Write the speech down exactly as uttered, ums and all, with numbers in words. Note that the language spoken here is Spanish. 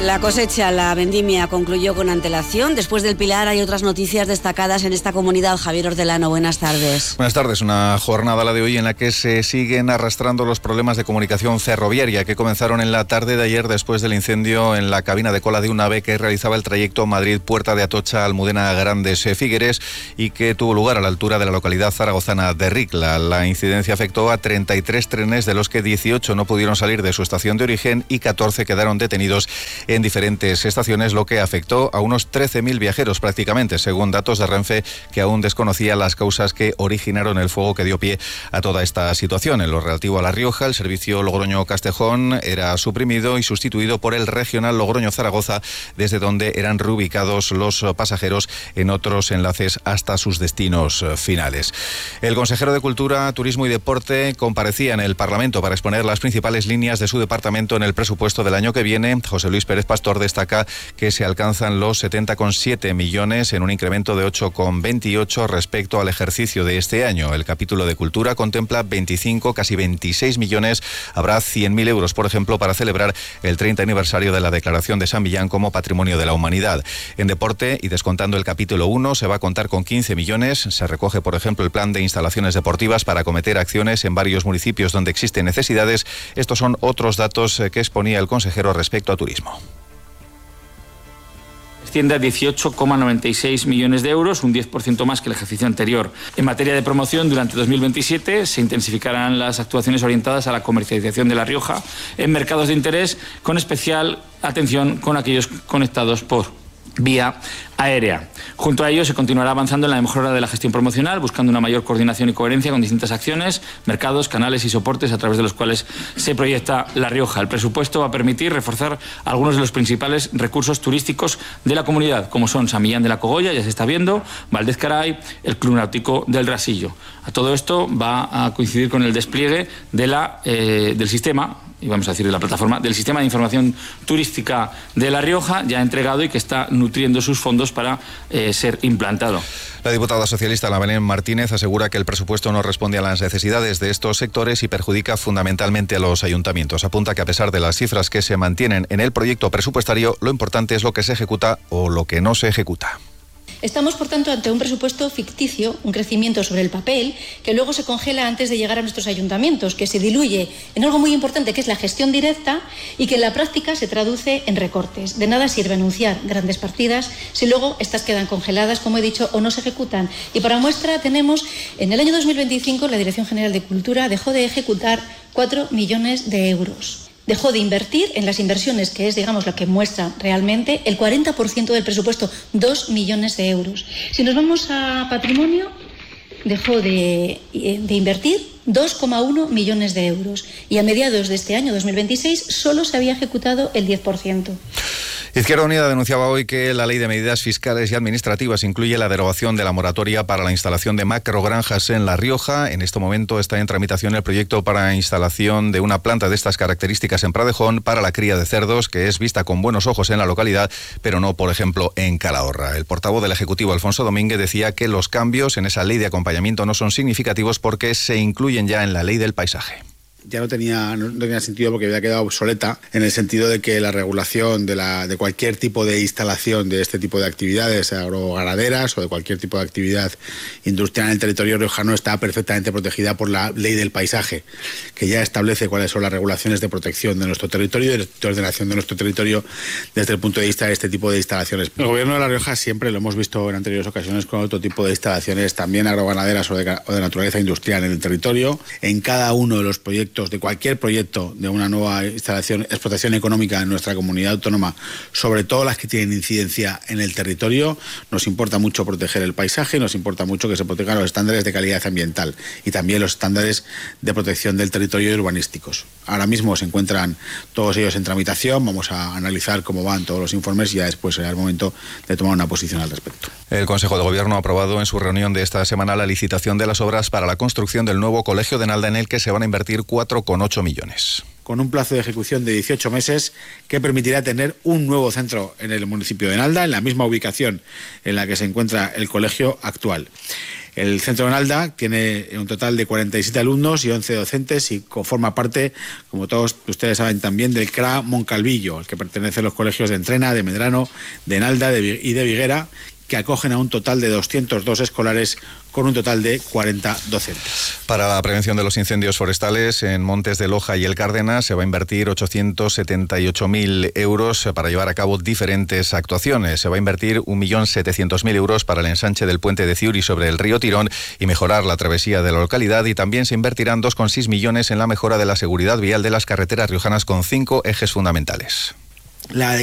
La cosecha, la vendimia, concluyó con antelación. Después del Pilar hay otras noticias destacadas en esta comunidad. Javier Hortelano, buenas tardes. Buenas tardes. Una jornada, la de hoy, en la que se siguen arrastrando los problemas de comunicación ferroviaria que comenzaron en la tarde de ayer después del incendio en la cabina de cola de un AVE que realizaba el trayecto Madrid-Puerta de Atocha, Almudena Grandes Figueres, y que tuvo lugar a la altura de la localidad zaragozana de Ricla. La incidencia afectó a treinta y tres trenes, de los que dieciocho no pudieron salir de su estación de origen y catorce quedaron detenidos en diferentes estaciones, lo que afectó a unos trece mil viajeros prácticamente, según datos de Renfe, que aún desconocía las causas que originaron el fuego que dio pie a toda esta situación. En lo relativo a La Rioja, el servicio Logroño-Castejón era suprimido y sustituido por el regional Logroño-Zaragoza, desde donde eran reubicados los pasajeros en otros enlaces hasta sus destinos finales. El consejero de Cultura, Turismo y Deporte comparecía en el Parlamento para exponer las principales líneas de su departamento en el presupuesto del año que viene. José Luis Pérez Pastor destaca que se alcanzan los setenta coma siete millones, en un incremento de ocho coma veintiocho respecto al ejercicio de este año. El capítulo de Cultura contempla veinticinco, casi veintiséis millones. Habrá cien mil euros, por ejemplo, para celebrar el treinta aniversario de la declaración de San Millán como Patrimonio de la Humanidad. En Deporte, y descontando el capítulo uno, se va a contar con quince millones. Se recoge, por ejemplo, el plan de instalaciones deportivas para acometer acciones en varios municipios donde existen necesidades. Estos son otros datos que exponía el consejero respecto a turismo. Asciende a dieciocho coma noventa y seis millones de euros, un diez por ciento más que el ejercicio anterior. En materia de promoción, durante dos mil veintisiete se intensificarán las actuaciones orientadas a la comercialización de La Rioja en mercados de interés, con especial atención con aquellos conectados por vía aérea. Junto a ello, se continuará avanzando en la mejora de la gestión promocional, buscando una mayor coordinación y coherencia con distintas acciones, mercados, canales y soportes a través de los cuales se proyecta La Rioja. El presupuesto va a permitir reforzar algunos de los principales recursos turísticos de la comunidad, como son San Millán de la Cogolla, ya se está viendo, Valdez Caray, el Club Náutico del Rasillo. A todo esto va a coincidir con el despliegue de la, eh, del sistema, y vamos a decir de la plataforma, del Sistema de Información Turística de La Rioja, ya entregado y que está nutriendo sus fondos para eh, ser implantado. La diputada socialista Ana Belén Martínez asegura que el presupuesto no responde a las necesidades de estos sectores y perjudica fundamentalmente a los ayuntamientos. Apunta que, a pesar de las cifras que se mantienen en el proyecto presupuestario, lo importante es lo que se ejecuta o lo que no se ejecuta. Estamos, por tanto, ante un presupuesto ficticio, un crecimiento sobre el papel, que luego se congela antes de llegar a nuestros ayuntamientos, que se diluye en algo muy importante, que es la gestión directa, y que en la práctica se traduce en recortes. De nada sirve anunciar grandes partidas si luego estas quedan congeladas, como he dicho, o no se ejecutan. Y para muestra tenemos, en el año dos mil veinticinco, la Dirección General de Cultura dejó de ejecutar cuatro millones de euros. Dejó de invertir en las inversiones, que es, digamos, lo que muestra realmente el cuarenta por ciento del presupuesto, dos millones de euros. Si nos vamos a patrimonio, dejó de, de invertir dos coma uno millones de euros. Y a mediados de este año, dos mil veintiséis, solo se había ejecutado el diez por ciento. Izquierda Unida denunciaba hoy que la Ley de Medidas Fiscales y Administrativas incluye la derogación de la moratoria para la instalación de macrogranjas en La Rioja. En este momento está en tramitación el proyecto para instalación de una planta de estas características en Pradejón para la cría de cerdos, que es vista con buenos ojos en la localidad, pero no, por ejemplo, en Calahorra. El portavoz del Ejecutivo, Alfonso Domínguez, decía que los cambios en esa ley de acompañamiento no son significativos porque se incluyen ya en la Ley del Paisaje. Ya no tenía, no tenía sentido porque había quedado obsoleta, en el sentido de que la regulación de, la, de cualquier tipo de instalación de este tipo de actividades agroganaderas o de cualquier tipo de actividad industrial en el territorio riojano está perfectamente protegida por la Ley del Paisaje, que ya establece cuáles son las regulaciones de protección de nuestro territorio y de ordenación de nuestro territorio desde el punto de vista de este tipo de instalaciones. El Gobierno de La Rioja siempre lo hemos visto en anteriores ocasiones con otro tipo de instalaciones, también agroganaderas o de, o de naturaleza industrial en el territorio. En cada uno de los proyectos de cualquier proyecto de una nueva instalación, explotación económica en nuestra comunidad autónoma, sobre todo las que tienen incidencia en el territorio, nos importa mucho proteger el paisaje, nos importa mucho que se protejan los estándares de calidad ambiental y también los estándares de protección del territorio y urbanísticos. Ahora mismo se encuentran todos ellos en tramitación, vamos a analizar cómo van todos los informes y ya después será el momento de tomar una posición al respecto. El Consejo de Gobierno ha aprobado en su reunión de esta semana la licitación de las obras para la construcción del nuevo colegio de Nalda, en el que se van a invertir cuatro coma ocho millones. Con un plazo de ejecución de dieciocho meses que permitirá tener un nuevo centro en el municipio de Nalda, en la misma ubicación en la que se encuentra el colegio actual. El centro de Nalda tiene un total de cuarenta y siete alumnos y once docentes y forma parte, como todos ustedes saben también, del C R A Moncalvillo, al que pertenecen los colegios de Entrena, de Medrano, de Nalda y de Viguera, que acogen a un total de doscientos dos escolares con un total de cuarenta docentes. Para la prevención de los incendios forestales en Montes de Loja y El Cárdenas se va a invertir ochocientos setenta y ocho mil euros para llevar a cabo diferentes actuaciones. Se va a invertir un millón setecientos mil euros para el ensanche del puente de Ciuri sobre el río Tirón y mejorar la travesía de la localidad, y también se invertirán dos coma seis millones en la mejora de la seguridad vial de las carreteras riojanas con cinco ejes fundamentales. La